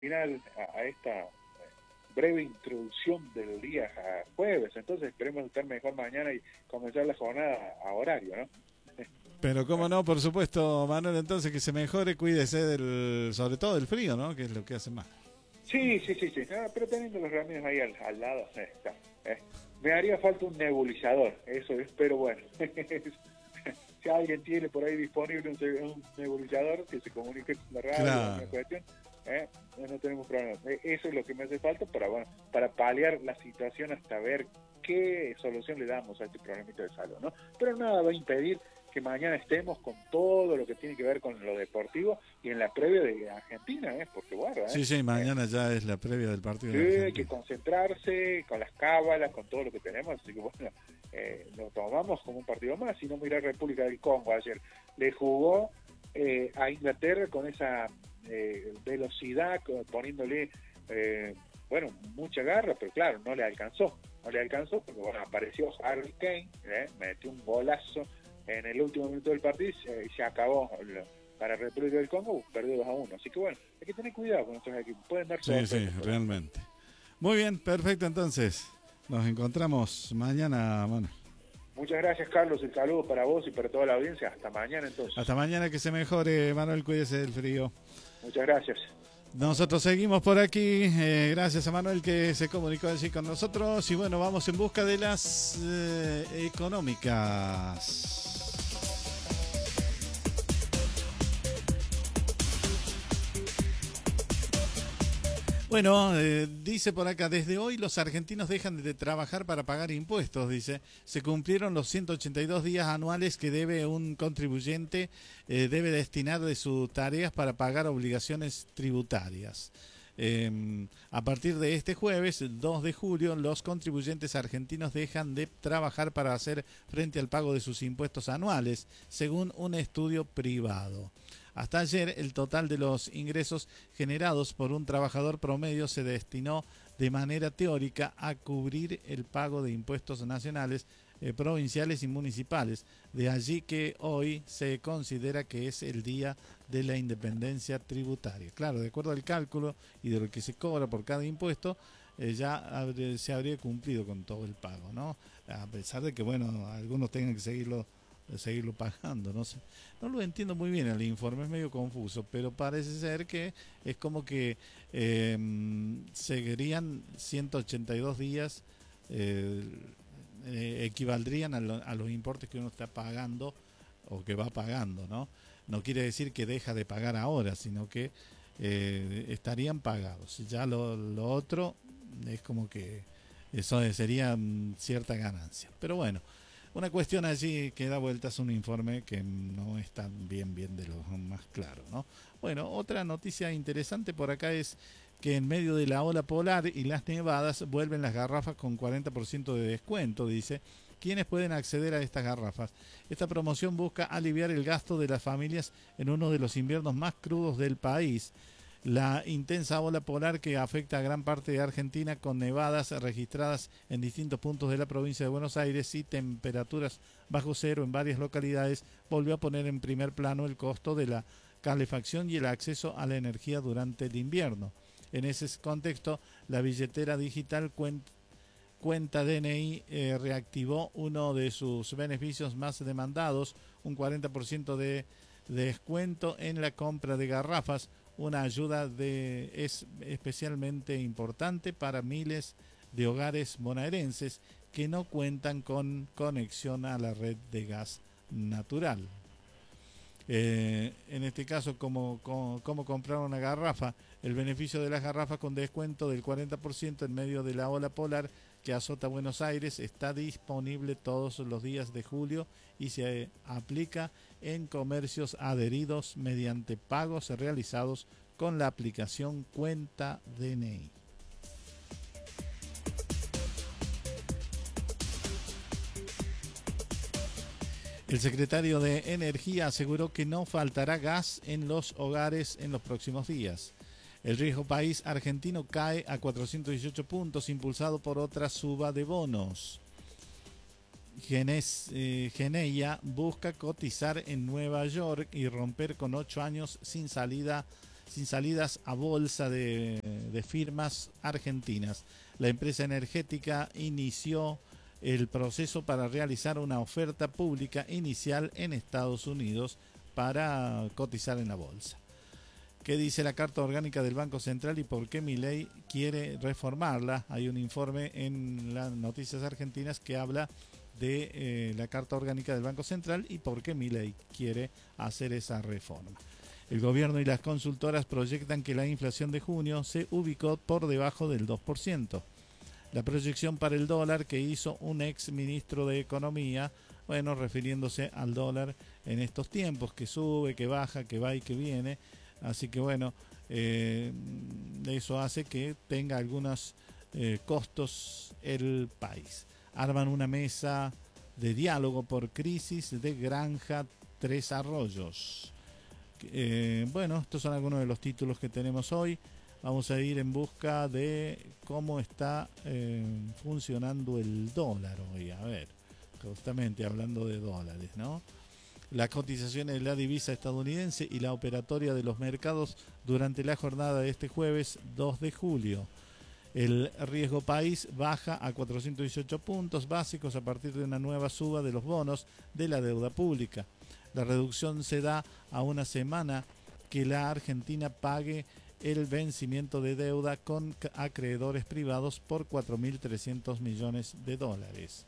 final a esta breve introducción del día jueves. Entonces esperemos estar mejor mañana y comenzar la jornada a horario, ¿no? Pero cómo no, por supuesto, Manuel, entonces que se mejore, cuídese sobre todo del frío, ¿no? Que es lo que hace más. Sí. Pero teniendo los remedios ahí al lado, está. Me haría falta un nebulizador, eso es, pero bueno. Si alguien tiene por ahí disponible un nebulizador, que se comunique con la radio, Claro. alguna cuestión, no tenemos problema. Eso es lo que me hace falta para paliar la situación hasta ver qué solución le damos a este problemita de salud, ¿no? Pero nada va a impedir que mañana estemos con todo lo que tiene que ver con lo deportivo y en la previa de Argentina, porque guarda, Sí, mañana ya es la previa del partido sí, de hay que Argentina. concentrarse con las cábalas, con todo lo que tenemos, así que bueno, lo tomamos como un partido más. Y no mira República del Congo ayer, le jugó a Inglaterra con esa velocidad, poniéndole mucha garra, pero claro, no le alcanzó porque bueno, apareció Harry Kane, metió un golazo en el último minuto del partido y se acabó. Para República del Congo perdió 2-1, así que bueno, hay que tener cuidado con nuestros equipos, pueden dar Sí, realmente. Muy bien, perfecto, entonces nos encontramos mañana, Manuel. Muchas gracias, Carlos, el saludo para vos y para toda la audiencia. Hasta mañana entonces. Hasta mañana, que se mejore, Manuel, cuídese del frío. Muchas gracias. Nosotros seguimos por aquí, gracias a Manuel que se comunicó así con nosotros y bueno, vamos en busca de las económicas. Bueno, dice por acá, desde hoy los argentinos dejan de trabajar para pagar impuestos, dice. Se cumplieron los 182 días anuales que debe un contribuyente, debe destinar de sus tareas para pagar obligaciones tributarias. A partir de este jueves, 2 de julio, los contribuyentes argentinos dejan de trabajar para hacer frente al pago de sus impuestos anuales, según un estudio privado. Hasta ayer, el total de los ingresos generados por un trabajador promedio se destinó de manera teórica a cubrir el pago de impuestos nacionales, provinciales y municipales. De allí que hoy se considera que es el día de la independencia tributaria. Claro, de acuerdo al cálculo y de lo que se cobra por cada impuesto, se habría cumplido con todo el pago, ¿no? A pesar de que, bueno, algunos tengan que seguirlo pagando, no sé, no lo entiendo muy bien, el informe es medio confuso, pero parece ser que es como que seguirían 182 días, equivaldrían a los importes que uno está pagando o que va pagando, ¿no? No quiere decir que deja de pagar ahora, sino que estarían pagados. Ya lo otro es como que eso sería cierta ganancia, pero bueno, una cuestión allí que da vueltas, un informe que no está bien de lo más claro, ¿no? Bueno, otra noticia interesante por acá es que en medio de la ola polar y las nevadas vuelven las garrafas con 40% de descuento, dice. ¿Quiénes pueden acceder a estas garrafas? Esta promoción busca aliviar el gasto de las familias en uno de los inviernos más crudos del país. La intensa ola polar que afecta a gran parte de Argentina, con nevadas registradas en distintos puntos de la provincia de Buenos Aires y temperaturas bajo cero en varias localidades, volvió a poner en primer plano el costo de la calefacción y el acceso a la energía durante el invierno. En ese contexto, la billetera digital Cuenta DNI reactivó uno de sus beneficios más demandados, un 40% de descuento en la compra de garrafas. Una ayuda es especialmente importante para miles de hogares bonaerenses que no cuentan con conexión a la red de gas natural. En este caso, como comprar una garrafa, el beneficio de las garrafas con descuento del 40% en medio de la ola polar que azota Buenos Aires está disponible todos los días de julio y se aplica en comercios adheridos mediante pagos realizados con la aplicación Cuenta DNI. El secretario de Energía aseguró que no faltará gas en los hogares en los próximos días. El riesgo país argentino cae a 418 puntos, impulsado por otra suba de bonos. Geneia busca cotizar en Nueva York y romper con 8 años sin salida sin salidas a bolsa de firmas argentinas. La empresa energética inició el proceso para realizar una oferta pública inicial en Estados Unidos para cotizar en la bolsa. ¿Qué dice la Carta Orgánica del Banco Central y por qué Milei quiere reformarla? Hay un informe en las noticias argentinas que habla de la Carta Orgánica del Banco Central y por qué Milei quiere hacer esa reforma. El gobierno y las consultoras proyectan que la inflación de junio se ubicó por debajo del 2%. La proyección para el dólar que hizo un ex ministro de Economía, bueno, refiriéndose al dólar en estos tiempos, que sube, que baja, que va y que viene. Así que bueno, eso hace que tenga algunos costos el país. Arman una mesa de diálogo por crisis de Granja Tres Arroyos. Bueno, estos son algunos de los títulos que tenemos hoy. Vamos a ir en busca de cómo está funcionando el dólar hoy. A ver, justamente hablando de dólares, ¿no? Las cotizaciones de la divisa estadounidense y la operatoria de los mercados durante la jornada de este jueves 2 de julio. El riesgo país baja a 418 puntos básicos a partir de una nueva suba de los bonos de la deuda pública. La reducción se da a una semana que la Argentina pague el vencimiento de deuda con acreedores privados por 4.300 millones de dólares.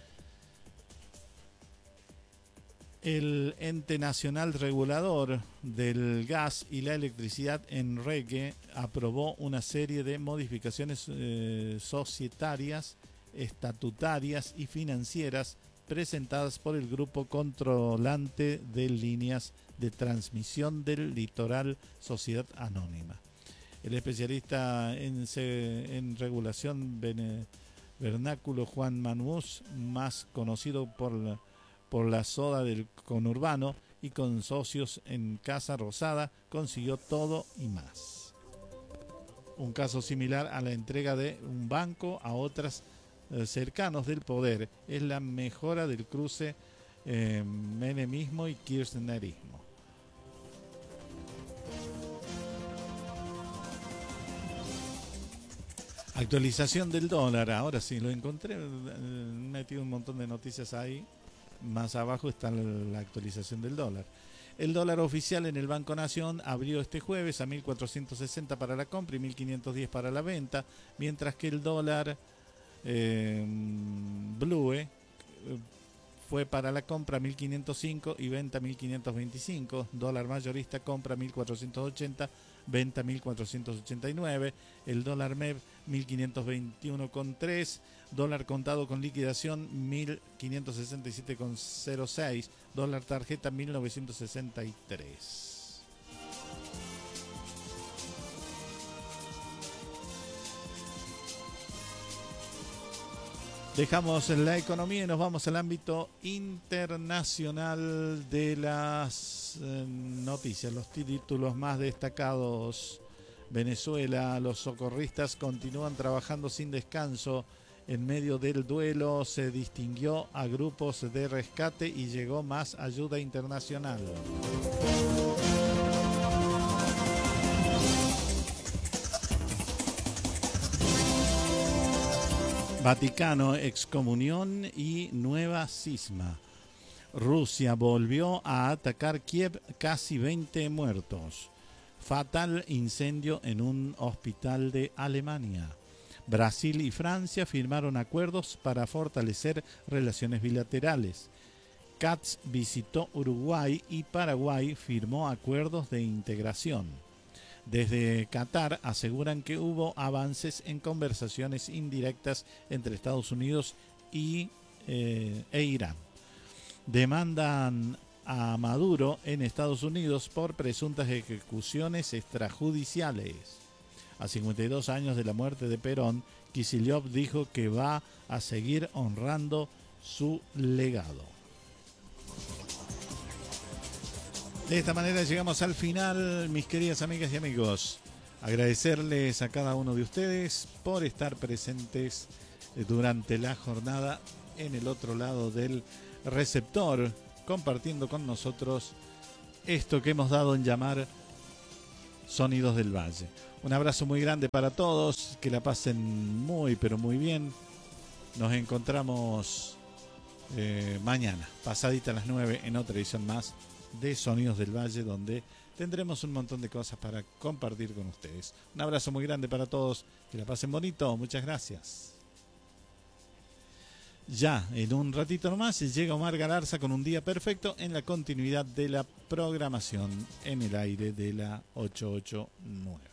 El ente nacional regulador del gas y la electricidad, ENREGE, aprobó una serie de modificaciones societarias, estatutarias y financieras presentadas por el grupo controlante de líneas de transmisión del litoral Sociedad Anónima. El especialista en regulación vernáculo Juan Manús, más conocido por la soda del conurbano y con socios en Casa Rosada, consiguió todo y más. Un caso similar a la entrega de un banco a otras cercanos del poder es la mejora del cruce menemismo y kirchnerismo. Actualización del dólar, ahora sí lo encontré, metí un montón de noticias ahí. Más abajo está la actualización del dólar. El dólar oficial en el Banco Nación abrió este jueves a 1.460 para la compra y 1.510 para la venta, mientras que el dólar Blue fue para la compra 1.505 y venta 1.525. Dólar mayorista compra 1.480, venta 1.489. El dólar MEP 1.521,3. Dólar contado con liquidación 1.567,06. Dólar tarjeta 1.963. Dejamos la economía y nos vamos al ámbito internacional de las noticias, los títulos más destacados. Venezuela, los socorristas continúan trabajando sin descanso. En medio del duelo se distinguió a grupos de rescate y llegó más ayuda internacional. Vaticano, excomunión y nueva cisma. Rusia volvió a atacar Kiev, casi 20 muertos. Fatal incendio en un hospital de Alemania. Brasil y Francia firmaron acuerdos para fortalecer relaciones bilaterales. Katz visitó Uruguay y Paraguay firmó acuerdos de integración. Desde Qatar aseguran que hubo avances en conversaciones indirectas entre Estados Unidos e Irán. Demandan a Maduro en Estados Unidos por presuntas ejecuciones extrajudiciales. A 52 años de la muerte de Perón, Kicillof dijo que va a seguir honrando su legado. De esta manera llegamos al final, mis queridas amigas y amigos. Agradecerles a cada uno de ustedes por estar presentes durante la jornada en el otro lado del receptor, compartiendo con nosotros esto que hemos dado en llamar Sonidos del Valle. Un abrazo muy grande para todos, que la pasen muy pero muy bien. Nos encontramos mañana, pasadita a las 9, en otra edición más de Sonidos del Valle, donde tendremos un montón de cosas para compartir con ustedes. Un abrazo muy grande para todos, que la pasen bonito, muchas gracias. Ya, en un ratito nomás llega Omar Galarza con Un Día Perfecto en la continuidad de la programación en el aire de la 889.